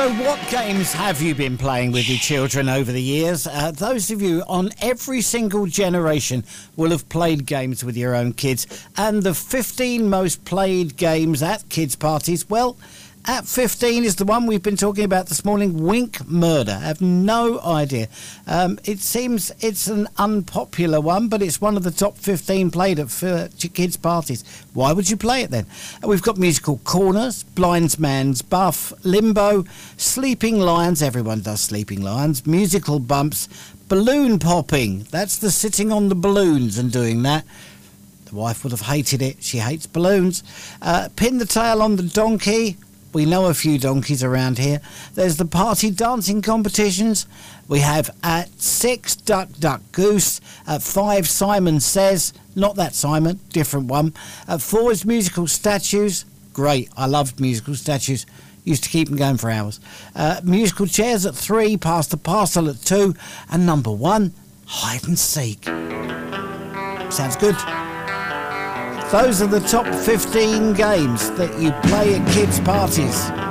So what games have you been playing with your children over the years? Those of you on every single generation will have played games with your own kids. And the 15 most played games at kids' parties, well, at 15 is the one we've been talking about this morning, Wink Murder. I have no idea. It seems it's an unpopular one, but it's one of the top 15 played at kids' parties. Why would you play it then? We've got musical corners, Blindsman's Buff, Limbo, Sleeping Lions, everyone does Sleeping Lions, musical bumps, balloon popping. That's the sitting on the balloons and doing that. The wife would have hated it. She hates balloons. Pin the tail on the donkey. We know a few donkeys around here. There's the party dancing competitions. We have at 6, Duck, Duck, Goose. At 5, Simon Says. Not that Simon, different one. At 4 is musical statues. Great, I loved musical statues. Used to keep them going for hours. Musical chairs at 3, Pass the Parcel at 2. And number 1, hide and seek. Sounds good. Those are the top 15 games that you play at kids' parties.